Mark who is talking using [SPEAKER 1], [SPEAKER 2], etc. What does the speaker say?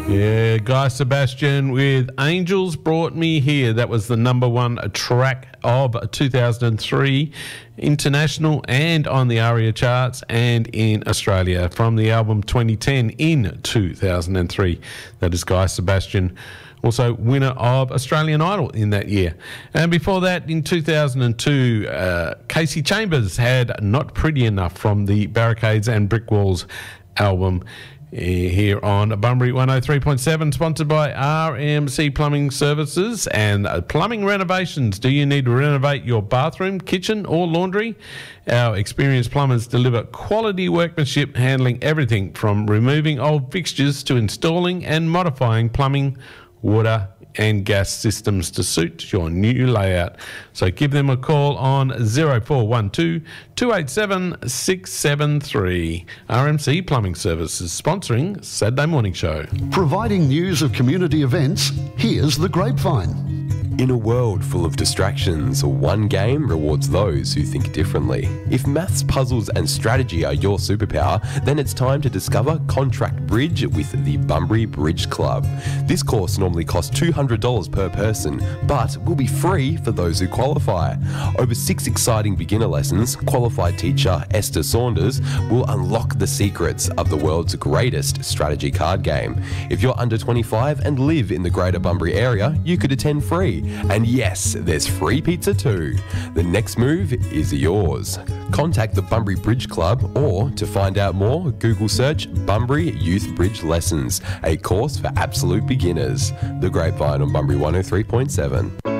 [SPEAKER 1] Yeah, Guy Sebastian with Angels Brought Me Here. That was the #1 track of 2003, international and on the ARIA charts and in Australia from the album 2010 in 2003. That is Guy Sebastian, also winner of Australian Idol in that year. And before that, in 2002, Casey Chambers had Not Pretty Enough from the Barricades and Brick Walls album here on Bunbury 103.7, sponsored by RMC Plumbing Services and Plumbing Renovations. Do you need to renovate your bathroom, kitchen or laundry? Our experienced plumbers deliver quality workmanship, handling everything from removing old fixtures to installing and modifying plumbing, water and gas systems to suit your new layout. So give them a call on 0412 287 673. RMC Plumbing Services, sponsoring Saturday Morning Show.
[SPEAKER 2] Providing news of community events, here's The Grapevine.
[SPEAKER 3] In a world full of distractions, one game rewards those who think differently. If maths, puzzles and strategy are your superpower, then it's time to discover Contract Bridge with the Bunbury Bridge Club. This course normally costs $200 per person, but will be free for those who qualify. Over 6 exciting beginner lessons, qualified teacher Esther Saunders will unlock the secrets of the world's greatest strategy card game. If you're under 25 and live in the Greater Bunbury area, you could attend free. And yes, there's free pizza too. The next move is yours. Contact the Bunbury Bridge Club, or to find out more, Google search Bunbury Youth Bridge Lessons, a course for absolute beginners. The Grapevine on Bunbury 103.7.